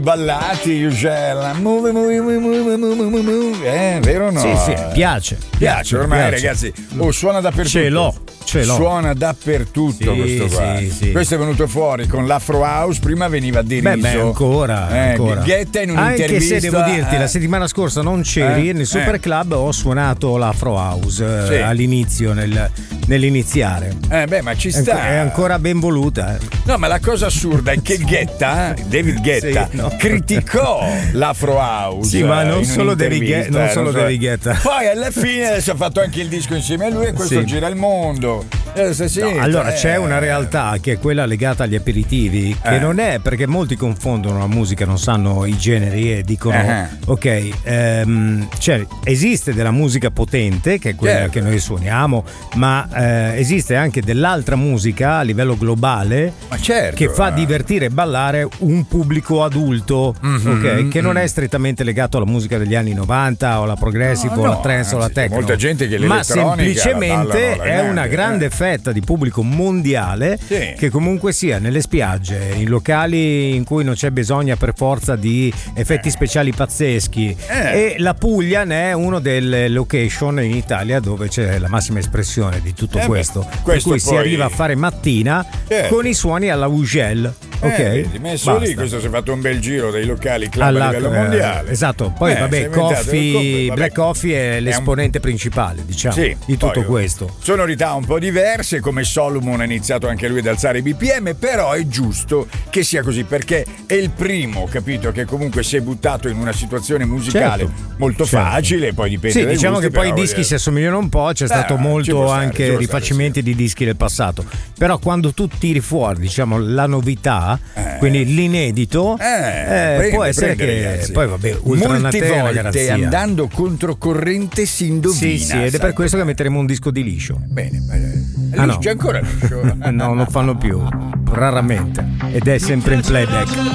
ballati, Yugella. Vero o no? Sì, piace ormai, piace. ragazzi. Suona dappertutto. Ce l'ho. Suona dappertutto, sì, questo qua. Sì. Questo è venuto fuori con l'Afro House, prima veniva deriso. Beh, ancora. Ghetta in un'intervista. Anche se devo dirti, la settimana scorsa non c'eri nel Super Club, ho suonato l'Afro House all'inizio, nell'iniziare. Ma ci sta. È ancora ben voluta. No, ma la cosa assurda è che David Guetta, criticò l'Afro House. Sì, ma non solo David Guetta. Poi alla fine adesso ha fatto anche il disco insieme a lui e questo gira il mondo. Allora c'è una realtà che è quella legata agli aperitivi, che non è, perché molti confondono la musica, non sanno i generi e dicono cioè esiste della musica potente che è quella che noi suoniamo, ma esiste anche dell'altra musica a livello globale che fa divertire e ballare un pubblico adulto, che non è strettamente legato alla musica degli anni 90 o alla progressive o alla trance o alla techno, molta gente che ma semplicemente è una grande fetta di pubblico mondiale che comunque sia nelle spiagge, in locali in cui non c'è bisogno per forza di effetti speciali pazzeschi, e la Puglia ne è uno delle location in Italia dove c'è la massima espressione di tutto questo, per cui si arriva a fare mattina con i suoni alla Ugel. Messo lì, questo si è fatto un bel giro dei locali club a livello mondiale. Esatto, poi Black Coffee è l'esponente principale, diciamo, di tutto questo. Sonorità un po' diverse, come Solomon ha iniziato anche lui ad alzare i BPM, però è giusto che sia così, perché è il primo, capito, che comunque si è buttato in una situazione musicale molto facile, poi dipende dai diciamo gusti, che poi i dischi si assomigliano un po', c'è stato molto anche rifacimenti di dischi del passato, però quando tu tiri fuori, diciamo, la novità, quindi l'inedito, può essere che ragazzi, poi molte volte andando controcorrente si indovina. Sì, ed è per questo che metteremo un disco di liscio. Bene. C'è ancora liscio? No, non fanno più, raramente, ed è sempre in playback.